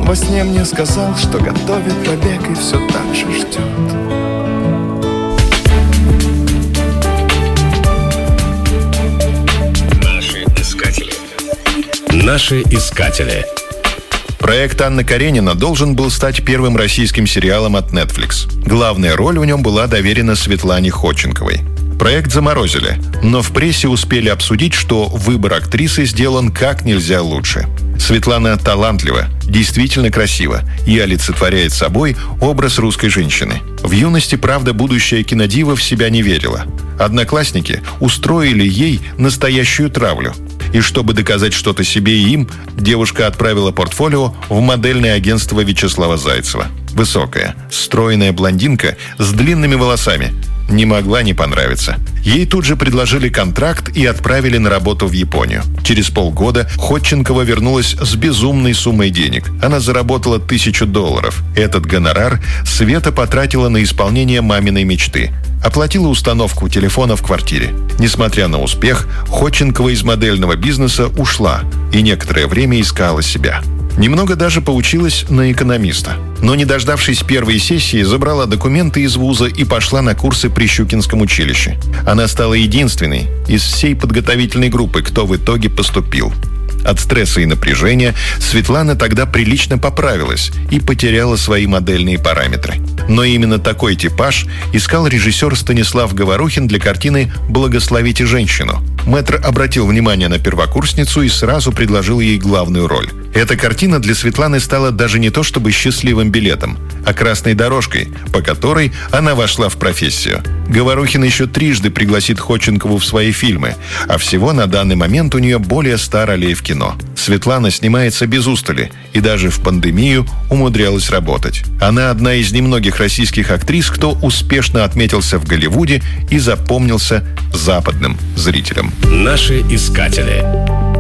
Во сне мне сказал, что готовит побег и все так же ждет. Наши искатели. Проект «Анна Каренина» должен был стать первым российским сериалом от Netflix. Главная роль в нем была доверена Светлане Ходченковой. Проект заморозили, но в прессе успели обсудить, что выбор актрисы сделан как нельзя лучше. Светлана талантлива, действительно красива и олицетворяет собой образ русской женщины. В юности, правда, будущая кинодива в себя не верила. Одноклассники устроили ей настоящую травлю. И чтобы доказать что-то себе и им, девушка отправила портфолио в модельное агентство Вячеслава Зайцева. Высокая, стройная блондинка с длинными волосами. Не могла не понравиться. Ей тут же предложили контракт и отправили на работу в Японию. Через полгода Ходченкова вернулась с безумной суммой денег. Она заработала $1000. Этот гонорар Света потратила на исполнение маминой мечты. Оплатила установку телефона в квартире. Несмотря на успех, Ходченкова из модельного бизнеса ушла и некоторое время искала себя. Немного даже поучилась на экономиста. Но, не дождавшись первой сессии, забрала документы из вуза и пошла на курсы при Щукинском училище. Она стала единственной из всей подготовительной группы, кто в итоге поступил. От стресса и напряжения Светлана тогда прилично поправилась и потеряла свои модельные параметры. Но именно такой типаж искал режиссер Станислав Говорухин для картины «Благословите женщину». Мэтр обратил внимание на первокурсницу и сразу предложил ей главную роль. Эта картина для Светланы стала даже не то чтобы счастливым билетом, а красной дорожкой, по которой она вошла в профессию. Говорухин еще трижды пригласит Ходченкову в свои фильмы, а всего на данный момент у нее более 100 ролей в кино. Светлана снимается без устали и даже в пандемию умудрялась работать. Она одна из немногих российских актрис, кто успешно отметился в Голливуде и запомнился западным зрителям. Наши искатели.